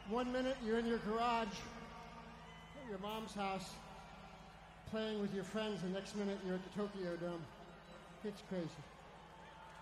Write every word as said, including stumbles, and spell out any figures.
One minute you're in your garage at your mom's house playing with your friends, the next minute you're at the Tokyo Dome. It's crazy.